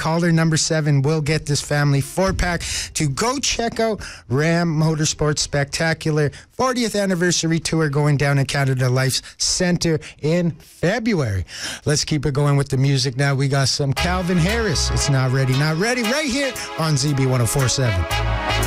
caller number 7 will get this family 4-pack to go check out Ram Motorsports Spectacular 40th Anniversary Tour going down in Canada Life's Center in February. Let's keep it going with the music now. We got some Calvin Harris. It's Not Ready, Not Ready right here on ZB 104.7.